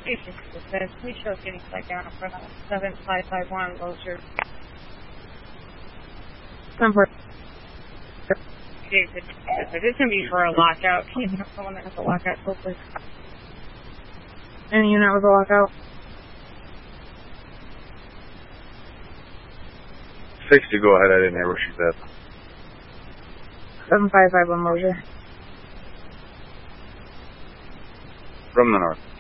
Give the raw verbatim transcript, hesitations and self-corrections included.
Please show getting flagged down in front of seven five five one, Lozier. Number. Okay, this is going to be for a lockout. Can you have someone that has a lockout, so please? Any unit with a lockout? sixty, go ahead. I didn't hear what she said. seven five five one, Lozier. From the north.